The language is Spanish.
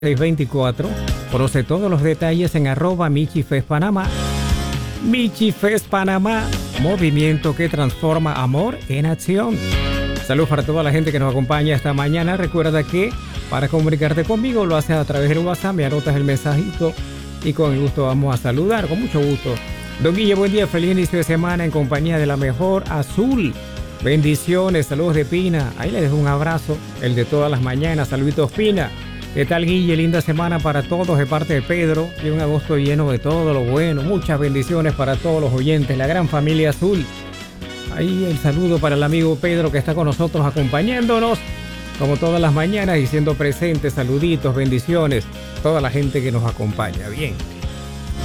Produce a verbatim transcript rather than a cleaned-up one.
seis veinticuatro. Conoce todos los detalles en arroba Michifest Panamá. Michifest Panamá, movimiento que transforma amor en acción. Saludos para toda la gente que nos acompaña esta mañana. Recuerda que para comunicarte conmigo lo haces a través del WhatsApp, me anotas el mensajito y con gusto vamos a saludar, con mucho gusto. Don Guille, buen día, feliz inicio de semana en compañía de la mejor Azul. Bendiciones, saludos de Pina. Ahí le dejo un abrazo, el de todas las mañanas. Saluditos, Pina. ¿Qué tal, Guille? Linda semana para todos de parte de Pedro y un agosto lleno de todo lo bueno. Muchas bendiciones para todos los oyentes, la gran familia Azul. Ahí el saludo para el amigo Pedro que está con nosotros acompañándonos como todas las mañanas y siendo presente. Saluditos, bendiciones, toda la gente que nos acompaña. Bien.